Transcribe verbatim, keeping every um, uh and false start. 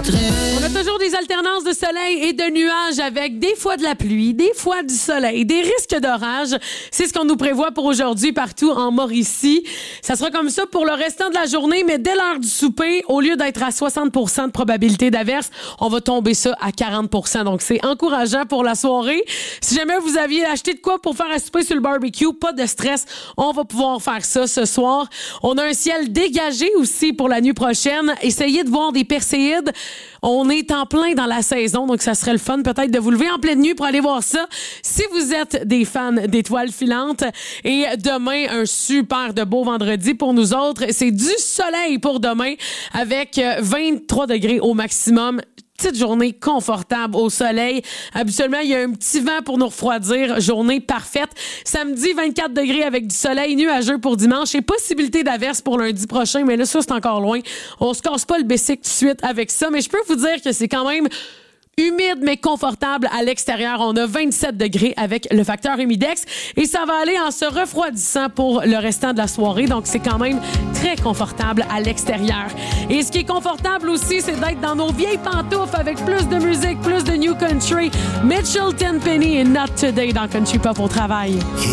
On a toujours des alternances de soleil et de nuages avec des fois de la pluie, des fois du soleil, des risques d'orage. C'est ce qu'on nous prévoit pour aujourd'hui partout en Mauricie. Ça sera comme ça pour le restant de la journée, mais dès l'heure du souper, au lieu d'être à soixante pour cent de probabilité d'averse, on va tomber ça à quarante pour cent. Donc, c'est encourageant pour la soirée. Si jamais vous aviez acheté de quoi pour faire un souper sur le barbecue, pas de stress, on va pouvoir faire ça ce soir. On a un ciel dégagé aussi pour la nuit prochaine. Essayez de voir des perséides. On est en plein dans la saison, donc ça serait le fun peut-être de vous lever en pleine nuit pour aller voir ça si vous êtes des fans d'étoiles filantes. Et demain, un super de beau vendredi pour nous autres. C'est du soleil pour demain avec vingt-trois degrés au maximum. Petite journée confortable au soleil. Habituellement, il y a un petit vent pour nous refroidir. Journée parfaite. Samedi, vingt-quatre degrés avec du soleil, nuageux pour dimanche et possibilité d'averse pour lundi prochain. Mais là, ça, c'est encore loin. On se casse pas le bessic tout de suite avec ça. Mais je peux vous dire que c'est quand même humide mais confortable à l'extérieur. On a vingt-sept degrés avec le facteur humidex et ça va aller en se refroidissant pour le restant de la soirée. Donc, c'est quand même très confortable à l'extérieur. Et ce qui est confortable aussi, c'est d'être dans nos vieilles pantoufles avec plus de musique, plus de new country. Mitchell Tenpenny et Not Today dans Country Pop au travail. Yeah.